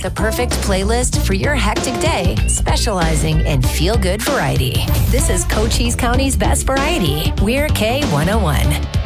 the perfect playlist for your hectic day, specializing in feel-good variety. This is Cochise County's best variety. We're K101.